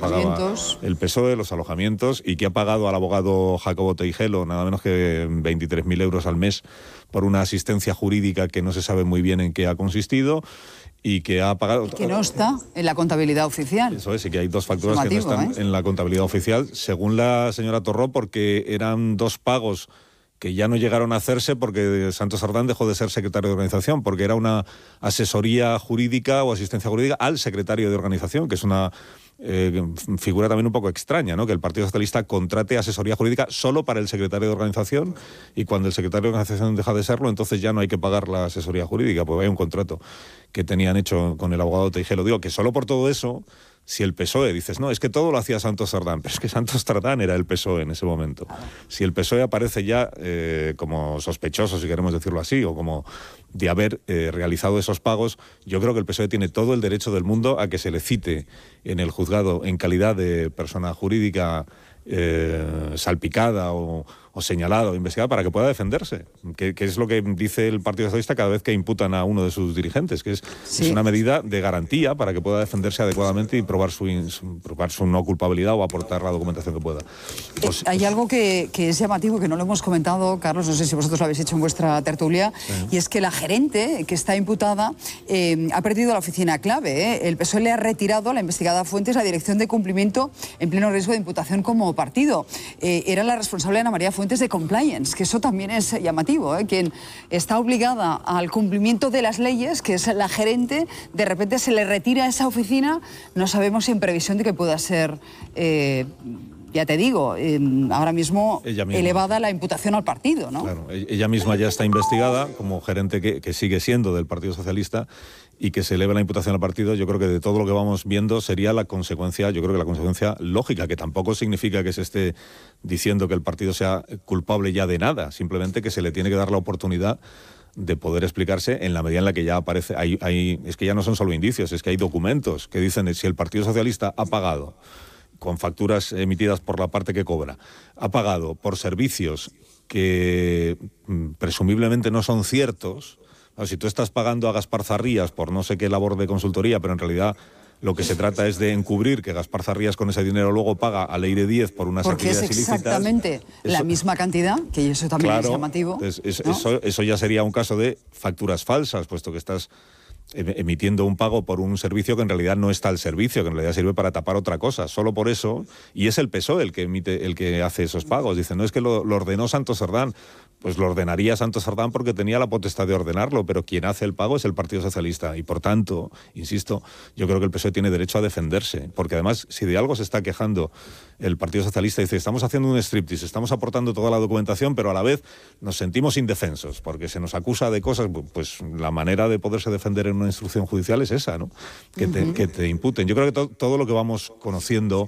pagaba el PSOE, los alojamientos, y que ha pagado al abogado Jacobo Teijelo nada menos que 23.000 euros al mes por una asistencia jurídica que no se sabe muy bien en qué ha consistido, y que ha pagado... Que no está en la contabilidad oficial. Eso es, y que hay dos facturas que no están en la contabilidad oficial, según la señora Torró, porque eran dos pagos que ya no llegaron a hacerse porque Santos Cerdán dejó de ser secretario de organización, porque era una asesoría jurídica o asistencia jurídica al secretario de organización, que es una figura también un poco extraña, ¿no? Que el Partido Socialista contrate asesoría jurídica solo para el secretario de organización, y cuando el secretario de organización deja de serlo, entonces ya no hay que pagar la asesoría jurídica, porque hay un contrato que tenían hecho con el abogado Teijelo. Digo que solo por todo eso, si el PSOE, dices, no, es que todo lo hacía Santos Cerdán, pero es que Santos Cerdán era el PSOE en ese momento. Si el PSOE aparece ya como sospechoso, si queremos decirlo así, o como de haber realizado esos pagos, yo creo que el PSOE tiene todo el derecho del mundo a que se le cite en el juzgado en calidad de persona jurídica salpicada o señalada o investigada, para que pueda defenderse, que es lo que dice el Partido Socialista cada vez que imputan a uno de sus dirigentes, que es una medida de garantía para que pueda defenderse adecuadamente y probar su no culpabilidad o aportar la documentación que pueda. Hay algo que es llamativo, que no lo hemos comentado, Carlos, no sé si vosotros lo habéis hecho en vuestra tertulia, y es que la gerente que está imputada ha perdido la oficina clave. El PSOE le ha retirado a la investigada Fuentes la dirección de cumplimiento en pleno riesgo de imputación como partido. Era la responsable Ana María Fuentes de compliance, que eso también es llamativo, quien está obligada al cumplimiento de las leyes, que es la gerente, de repente se le retira esa oficina, no sabemos si en previsión de que pueda ser, ya te digo, ahora mismo elevada la imputación al partido, ¿no? Claro, ella misma ya está investigada como gerente que sigue siendo del Partido Socialista, y que se eleve la imputación al partido. Yo creo que de todo lo que vamos viendo sería la consecuencia, yo creo que la consecuencia lógica, que tampoco significa que se esté diciendo que el partido sea culpable ya de nada, simplemente que se le tiene que dar la oportunidad de poder explicarse en la medida en la que ya aparece. Es que ya no son solo indicios, es que hay documentos que dicen que si el Partido Socialista ha pagado con facturas emitidas por la parte que cobra, ha pagado por servicios que presumiblemente no son ciertos. Si tú estás pagando a Gaspar Zarrías por no sé qué labor de consultoría, pero en realidad lo que se trata es de encubrir que Gaspar Zarrías con ese dinero luego paga a Leire Díez por unas actividades ilícitas. Porque es exactamente la misma cantidad, que eso también es llamativo. ¿No? Eso ya sería un caso de facturas falsas, puesto que estás emitiendo un pago por un servicio que en realidad no está al servicio, que en realidad sirve para tapar otra cosa. Solo por eso, y es el PSOE el que hace esos pagos. Dice, no es que lo ordenó Santos Cerdán. Pues lo ordenaría Santos Cerdán porque tenía la potestad de ordenarlo, pero quien hace el pago es el Partido Socialista, y por tanto, insisto, yo creo que el PSOE tiene derecho a defenderse, porque además, si de algo se está quejando el Partido Socialista, dice, estamos haciendo un striptease, estamos aportando toda la documentación, pero a la vez nos sentimos indefensos, porque se nos acusa de cosas. Pues la manera de poderse defender en una instrucción judicial es esa, ¿no? Que te imputen. Yo creo que todo lo que vamos conociendo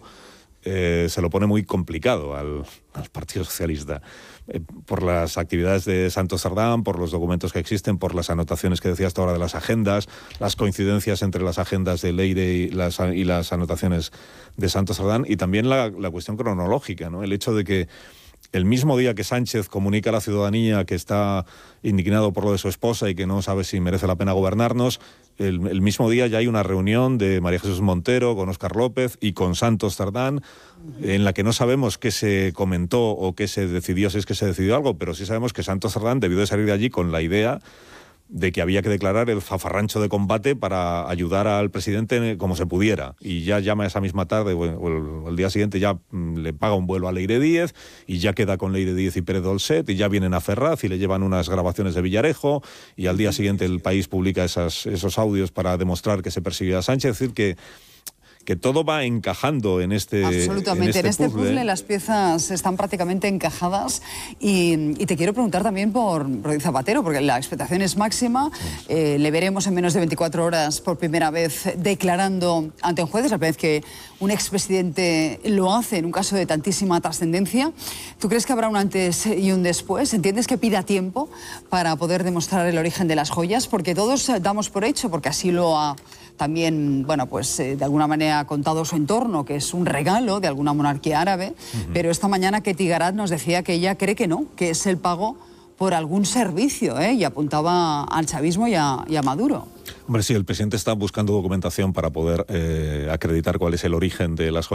se lo pone muy complicado al Partido Socialista, por las actividades de Santos Cerdán, por los documentos que existen, por las anotaciones que decía hasta ahora de las agendas, las coincidencias entre las agendas de Leire y las anotaciones de Santos Cerdán, y también la cuestión cronológica, ¿no? El hecho de que el mismo día que Sánchez comunica a la ciudadanía que está indignado por lo de su esposa y que no sabe si merece la pena gobernarnos, el mismo día ya hay una reunión de María Jesús Montero con Óscar López y con Santos Cerdán, en la que no sabemos qué se comentó o qué se decidió, si es que se decidió algo, pero sí sabemos que Santos Cerdán debió de salir de allí con la idea de que había que declarar el zafarrancho de combate para ayudar al presidente como se pudiera, y ya llama esa misma tarde o el día siguiente, ya le paga un vuelo a Leire Díez, y ya queda con Leire Díez y Pérez Dolcet, y ya vienen a Ferraz y le llevan unas grabaciones de Villarejo, y al día siguiente El País publica esos audios para demostrar que se persiguió a Sánchez. Es decir, que todo va encajando en este absolutamente, en este puzzle las piezas están prácticamente encajadas, y te quiero preguntar también por Rodríguez Zapatero, porque la expectación es máxima. Le veremos en menos de 24 horas por primera vez declarando ante un juez, es la primera vez que un expresidente lo hace en un caso de tantísima trascendencia. ¿Tú crees que habrá un antes y un después? ¿Entiendes que pida tiempo para poder demostrar el origen de las joyas? Porque todos damos por hecho, porque así lo ha también, bueno, pues de alguna manera ha contado su entorno, que es un regalo de alguna monarquía árabe, pero esta mañana Ketty Garat nos decía que ella cree que no, que es el pago por algún servicio, y apuntaba al chavismo y a Maduro. Hombre, sí, el presidente está buscando documentación para poder acreditar cuál es el origen de las joyas.